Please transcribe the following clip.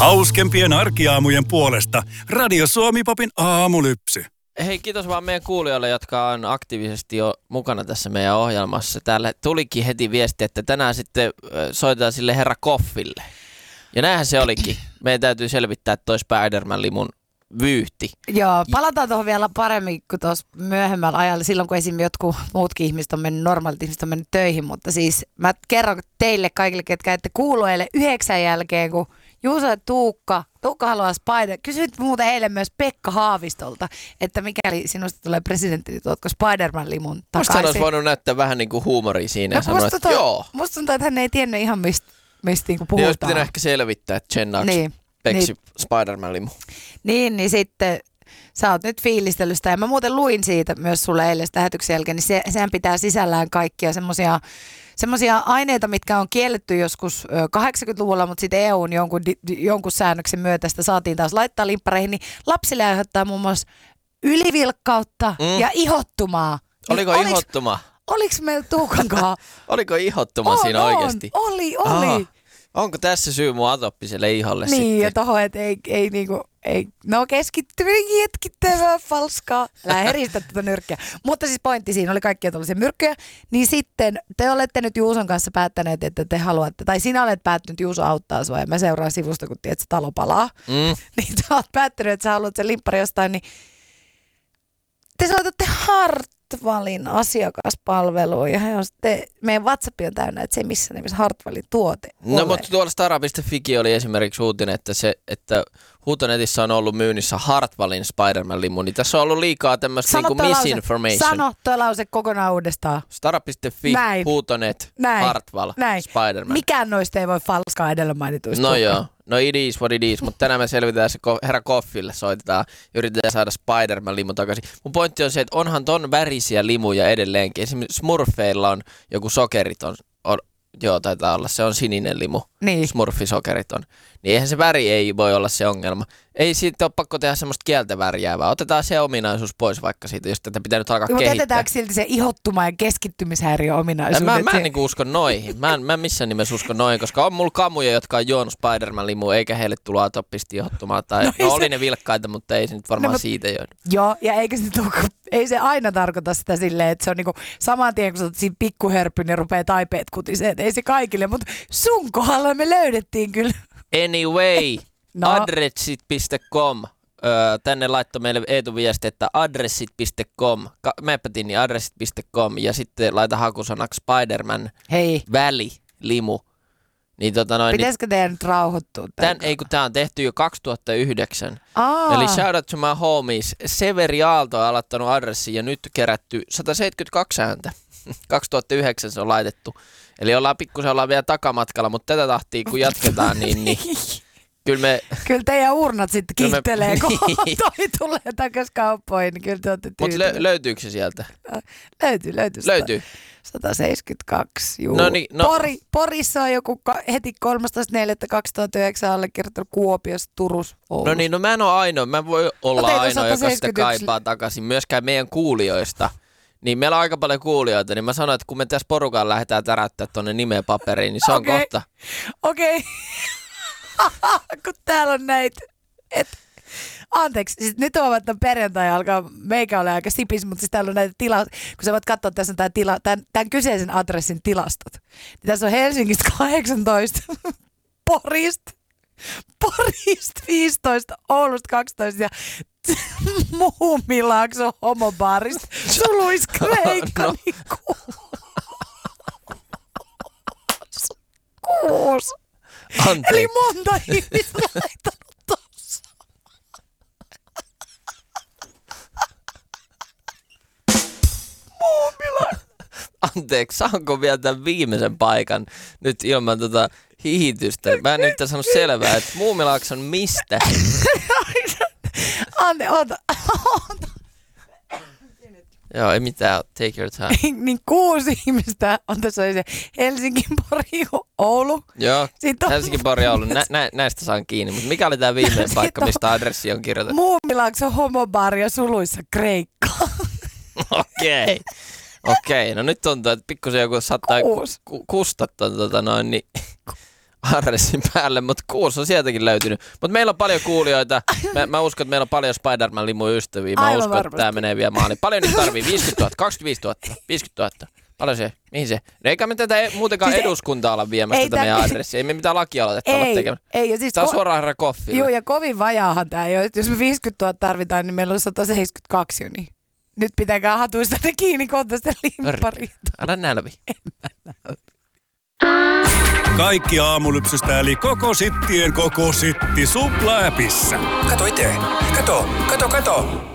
Hauskempien arkiaamujen puolesta Radio Suomi-popin aamulypsy. Hei, kiitos vaan meidän kuulijoille, jotka on aktiivisesti jo mukana tässä meidän ohjelmassa. Täällä tulikin heti viesti, että tänään sitten soitetaan sille herra Koffille. Ja näinhän se olikin. Meidän täytyy selvittää toi Spider-Man-limun vyyhti. Joo, palataan tuohon vielä paremmin kuin tuossa myöhemmällä ajalla, silloin kun esimerkiksi jotkut muutkin ihmiset on mennyt, normaalit ihmiset on mennyt töihin, mutta siis mä kerron teille kaikille, ketkä ette kuulu eilen 9 jälkeen, kun Juuso ja Tuukka haluaa kysyit muuten eilen myös Pekka Haavistolta, että mikäli sinusta tulee presidentti, niin tuotko Spider-Man-limun takaisin. Musta hän olisi voinut näyttää vähän niin kuin huumoria siinä ja sanoa, että joo. Musta tuntuu, että hän ei tiennyt ihan mistä niin puhutaan. Niin olisi pitänyt ehkä selvittää, että Jennaaks peksi Spider-Man-limu. Niin sitten sä oot nyt fiilistellystä ja mä muuten luin siitä myös sulle eilen lähetyksen jälkeen, niin sehän pitää sisällään kaikkia semmoisia aineita, mitkä on kielletty joskus 80-luvulla, mutta sitten EUn jonkun säännöksen myötä sitä saatiin taas laittaa limppareihin, niin lapsille aiheuttaa muun muassa ylivilkkautta ja ihottumaa. Oliko ihottuma? Oliko meillä Tuukankaan? Oliko ihottuma siinä oikeasti? Oli. Onko tässä syy mun atoppiselle iholle sitten? Niin, ja tohon, että ei, keskittyminen jetkittävää falskaa. Älä heristä tätä nyrkkiä. Mutta siis pointti siinä oli kaikkia tuollaisia myrkkyjä. Niin sitten te olette nyt Juuson kanssa päättäneet, että te haluatte, tai sinä olet päättänyt, Juuso auttaa sua, ja mä seuraan sivusta, kun tiedät, että talo palaa. Niin sä oot päättänyt, että sä haluat sen limppari jostain, niin te soitatte Hartwallin asiakaspalveluun, ja meidän WhatsApp on täynnä, että se missä nimessä Hartwallin tuote No, mutta tuolla Stara.fikin oli esimerkiksi uutinen, että huutonetissä on ollut myynnissä Hartwallin Spider-Man-limu, niin tässä on ollut liikaa tämmöistä niinku misinformation. Sano tuo lause kokonaan uudestaan. Stara.fi, huutonet, Hartwall, Spider-Man. Mikään noista ei voi falskaa edellä mainituista. No joo, no it is what it is, mutta tänään me selvitään se herra Koffille, soitetaan, yritetään saada Spider-Man-limu takaisin. Mun pointti on se, että onhan ton värisiä limuja edelleenkin. Esimerkiksi Smurfeilla on joku sokeriton. Joo, taitaa olla. Se on sininen limu. Niin. Smurfisokerit on. Niin eihän se väri ei voi olla se ongelma. Ei siitä ole pakko tehdä semmoista kieltä värjäävää. Otetaan se ominaisuus pois vaikka siitä, jos tätä pitää nyt alkaa kehittää. Mutta jätetäänkö silti se ihottuma ja keskittymishäiriö ominaisuudet? Mä en niinku usko noihin. Mä en missään nimessä usko noihin, koska on mulla kamuja, jotka on juonut Spider-Man-limua, eikä heille tullut atoppisesti ihottumaa. Tai oli ne vilkkaita, mutta ei se nyt varmaan siitä juonut. Joo, ja ei se aina tarkoita sitä silleen, että se on niinku saman tien, kun sä otat siinä pikkuhörpyn ja rupeaa taipeet kutiseen. Ei se kaikille, mutta sun kohdalla me löydettiin kyllä. Anyway, adressit.com. Tänne laittoi meille Eetu viesti, että adressit.com. Meepätin niin adressit.com ja sitten laita hakusanaksi Spider-Man väli-limu. Niin, pitäisikö teidän nyt rauhoittua? Tää on tehty jo 2009. Eli shout out to my homies. Severi Aalto on aloittanut adressin ja nyt kerätty 172 ääntä. 2009 se on laitettu. Eli ollaan vielä takamatkalla, mutta tätä tahtia kun jatketaan, niin Kyllä teidän urnat sitten kihtelee, kun toi tulee takaisin kauppoihin, niin kyllä te olette tyytyväisiä. Mutta löytyykö se sieltä? Löytyy. 172, juu. Porissa on joku heti 13.4.2009 allekirjoittanut Kuopiossa, Turussa, Oulussa. No niin, mä en ole ainoa. Mä voi olla ainoa, joka sitä kaipaa takaisin. Myöskään meidän kuulijoista. Niin meillä on aika paljon kuulijoita, niin mä sanoin, että kun me tässä porukaan lähdetään täräyttää tuonne nimeä paperiin, niin se on kohta. Okei. Kun täällä on näitä. Anteeksi, siis nyt on että perjantai alkaa, meikä ole aika sipis, mutta siis täällä on näitä kun sä voit katsoa, tässä on tämän kyseisen adressin tilastot. Niin tässä on Helsingistä 18, Porista 15, Oulusta 12 ja Muumilaakso homobaarista, suluis Kreikka, niin 6. Anteeksi. Eli monta ihmistä laittanut tossa. Anteeksi, saanko vielä tämän viimeisen paikan nyt ilman hihitystä? Mä en nyt saanut selvää, että Muumilaakson mistä? Ota. Joo, ei mitään, take your time. Niin 6 ihmistä on tässä se Helsinki, Pori, Oulu. Joo, Helsinki, Pori, Oulu. Näistä saan kiinni, mutta mikä oli tämä viimeinen paikka, mistä adressi on kirjoitettu? Muumilaakso homobaari ja suluissa Kreikka. Okei, no nyt tuntuu, että pikkusen joku saattaa kustat niin adressin päälle, mutta kuusi on sieltäkin löytynyt. Mutta meillä on paljon kuulijoita. Mä uskon, että meillä on paljon Spider-Man-limuja ystäviä. Mä uskon, että tää menee vielä maaliin. Paljon niitä tarvii? 50 000, 25 000, 50 000. Paljon se? Mihin se? No eikä me tätä muutenkaan siis eduskuntaa olla viemässä tätä meidän adressia. Ei me mitään lakialoitetta olla tekemässä. Ei, siis tää on suoraan herra Koffille. Joo, ja kovin vajaahan tää ei ole. Jos me 50 000 tarvitaan, niin meillä on 172 jo niin. Nyt pitääkää hatuista ne kiinni kohta sitä limpparia. Älä nälvi. Kaikki Aamulypsystä eli koko sittien koko sitti Supla-äpissä. Kato itse. Kato.